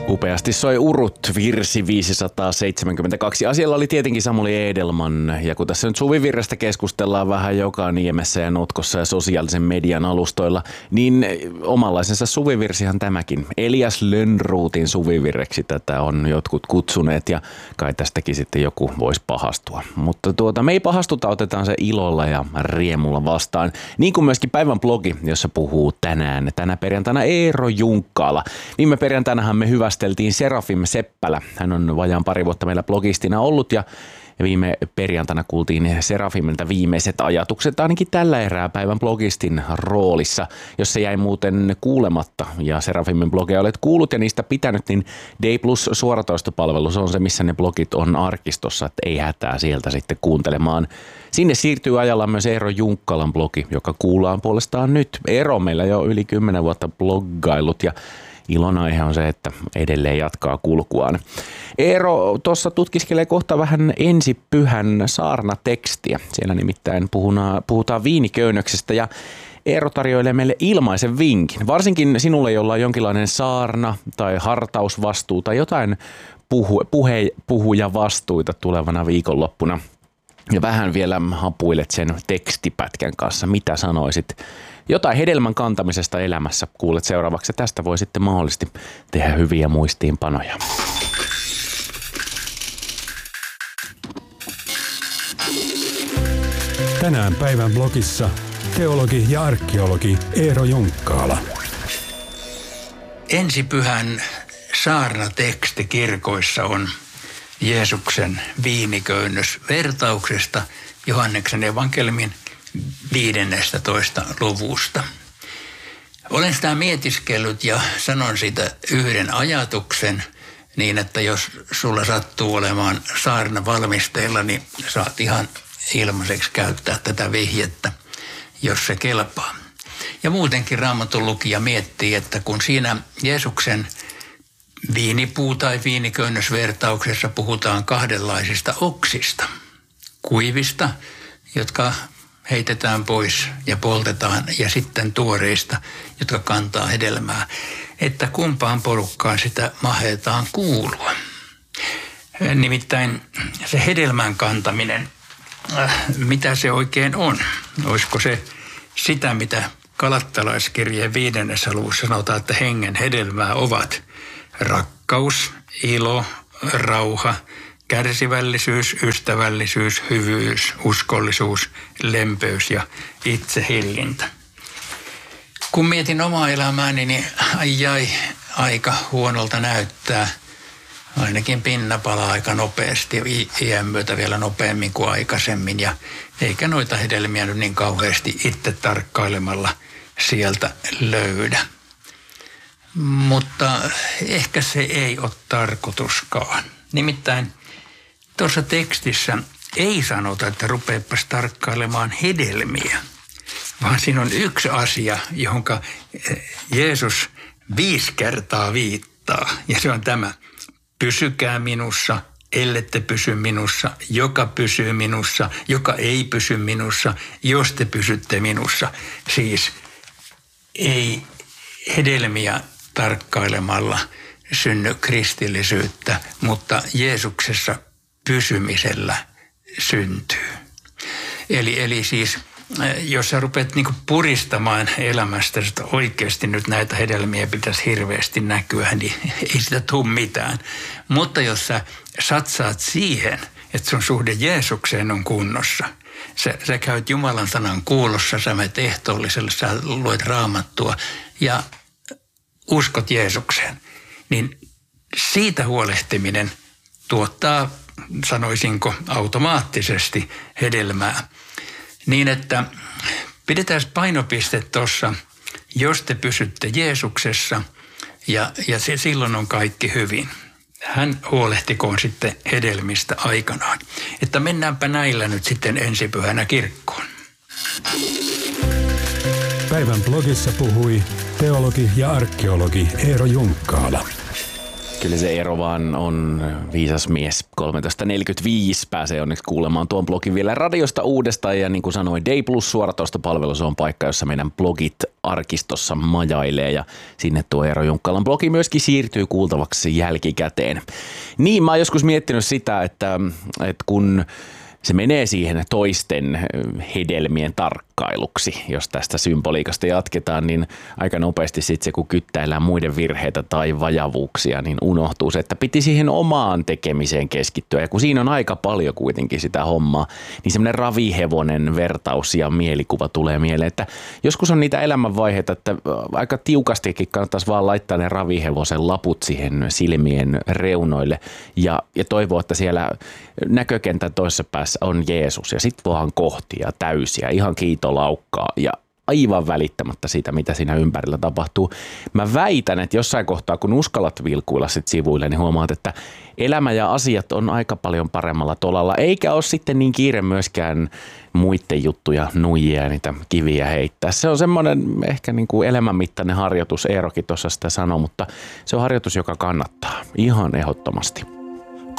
Upeasti soi Urut, virsi 572. Asialla oli tietenkin Samuli Edelman, ja kun tässä nyt suvivirrestä keskustellaan vähän joka niemessä ja notkossa ja sosiaalisen median alustoilla, niin omanlaisensa suvivirsihan tämäkin. Elias Lönnroothin suvivirreksi tätä on jotkut kutsuneet, ja kai tästäkin sitten joku voisi pahastua. Mutta me ei pahastuta, otetaan se ilolla ja riemulla vastaan. Niin kuin myöskin päivän blogi, jossa puhuu tänä perjantaina Eero Junkkaala. Viime perjantainahan me hyvästeltiin Serafim Seppälä. Hän on vajaan pari vuotta meillä blogistina ollut ja viime perjantaina kuultiin Serafimilta viimeiset ajatukset ainakin tällä erää päivän blogistin roolissa. Jos se jäi muuten kuulematta ja Serafimin blogeja olet kuullut ja niistä pitänyt, niin Day Plus suoratoistopalvelu, se on se missä ne blogit on arkistossa, että ei hätää sieltä sitten kuuntelemaan. Sinne siirtyy ajalla myös Eero Junkkalan blogi, joka kuullaan puolestaan nyt. Eero on meillä jo yli 10 vuotta bloggailut ja ilon aihe on se, että edelleen jatkaa kulkuaan. Eero tuossa tutkiskelee kohta vähän ensipyhän saarnatekstiä. Siellä nimittäin puhutaan viiniköynnöksestä ja Eero tarjoilee meille ilmaisen vinkin. Varsinkin sinulle, jolla on jonkinlainen saarna tai hartausvastuu tai jotain puhuja vastuita tulevana viikonloppuna. Ja vähän vielä hapuilet sen tekstipätkän kanssa. Mitä sanoisit? Jotain hedelmän kantamisesta elämässä kuulet seuraavaksi. Tästä voi sitten mahdollisesti tehdä hyviä muistiinpanoja. Tänään päivän blogissa teologi ja arkeologi Eero Junkkaala. Ensipyhän saarnateksti kirkoissa on Jeesuksen viiniköynnös vertauksesta Johanneksen evankeliumin 15. luvusta. Olen sitä mietiskellyt ja sanon siitä yhden ajatuksen niin, että jos sulla sattuu olemaan saarna valmisteilla, niin saat ihan ilmaiseksi käyttää tätä vihjettä, jos se kelpaa. Ja muutenkin Raamatun lukija miettii, että kun siinä Jeesuksen viinipuu- tai viiniköynnösvertauksessa puhutaan kahdenlaisista oksista, kuivista, jotka heitetään pois ja poltetaan, ja sitten tuoreista, jotka kantaa hedelmää, että kumpaan porukkaan sitä mahetaan kuulua. Nimittäin se hedelmän kantaminen, mitä se oikein on? Olisiko se sitä, mitä Galattalaiskirjeen 5. luvussa sanotaan, että hengen hedelmää ovat rakkaus, ilo, rauha, kärsivällisyys, ystävällisyys, hyvyys, uskollisuus, lempeys ja itsehillintä. Kun mietin omaa elämääni, niin aika huonolta näyttää. Ainakin pinna palaa aika nopeasti, iän myötä vielä nopeammin kuin aikaisemmin. Ja eikä noita hedelmiä nyt niin kauheasti itse tarkkailemalla sieltä löydä. Mutta ehkä se ei ole tarkoituskaan. Nimittäin tuossa tekstissä ei sanota, että rupeepas tarkkailemaan hedelmiä, vaan siinä on yksi asia, johonka Jeesus 5 kertaa viittaa. Ja se on tämä: pysykää minussa, ellette pysy minussa, joka pysyy minussa, joka ei pysy minussa, jos te pysytte minussa. Siis ei hedelmiä tarkkailemalla synny kristillisyyttä, mutta Jeesuksessa pysymisellä syntyy. Eli siis, jos sä rupeat niinku puristamaan elämästä, että oikeasti nyt näitä hedelmiä pitäisi hirveästi näkyä, niin ei sitä tule mitään. Mutta jos sä satsaat siihen, että sun suhde Jeesukseen on kunnossa, sä käyt Jumalan sanan kuulossa, sä menet ehtoolliselle, sä luet Raamattua ja uskot Jeesukseen, niin siitä huolehtiminen tuottaa, sanoisinko, automaattisesti hedelmää. Niin, että pidetään painopiste tuossa, jos te pysytte Jeesuksessa ja silloin on kaikki hyvin. Hän huolehtikoon sitten hedelmistä aikanaan. Että mennäänpä näillä nyt sitten ensipyhänä kirkkoon. Päivän blogissa puhui teologi ja arkeologi Eero Junkkaala. Kyllä se Eero vaan on viisas mies. 13.45 pääsee onneksi kuulemaan tuon blogin vielä radiosta uudestaan. Ja niin kuin sanoin, Day Plus suoratoistopalvelu, se on paikka, jossa meidän blogit arkistossa majailee. Ja sinne tuo Eero Junkkalan blogi myöskin siirtyy kuultavaksi jälkikäteen. Niin, mä oon joskus miettinyt sitä, että kun se menee siihen toisten hedelmien tarkkailuksi, jos tästä symboliikasta jatketaan, niin aika nopeasti sitten se, kun kyttäillään muiden virheitä tai vajavuuksia, niin unohtuu se, että piti siihen omaan tekemiseen keskittyä. Ja kun siinä on aika paljon kuitenkin sitä hommaa, niin semmoinen ravihevonen vertaus ja mielikuva tulee mieleen, että joskus on niitä elämänvaiheita, että aika tiukastikin kannattaisi vaan laittaa ne ravihevosen laput siihen silmien reunoille ja toivoa, että siellä näkökentän toisessa päässä on Jeesus ja sit vaan kohtia täysiä, ihan kiitolaukkaa ja aivan välittämättä siitä, mitä siinä ympärillä tapahtuu. Mä väitän, että jossain kohtaa, kun uskallat vilkuilla sit sivuille, niin huomaat, että elämä ja asiat on aika paljon paremmalla tolalla, eikä ole sitten niin kiire myöskään muiden juttuja nuijia ja niitä kiviä heittää. Se on semmoinen ehkä niin kuin elämänmittainen harjoitus, Eerokin tuossa sitä sanoi, mutta se on harjoitus, joka kannattaa ihan ehdottomasti.